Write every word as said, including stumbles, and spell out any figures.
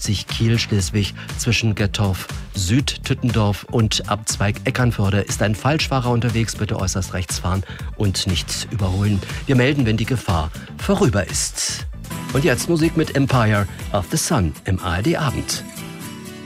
neunundsiebzig Kiel-Schleswig zwischen Gettorf, Süd-Tüttendorf und Abzweig Eckernförde ist ein Falschfahrer unterwegs. Bitte äußerst rechts fahren und nicht überholen. Wir melden, wenn die Gefahr vorüber ist. Und jetzt Musik mit Empire of the Sun im A R D Abend.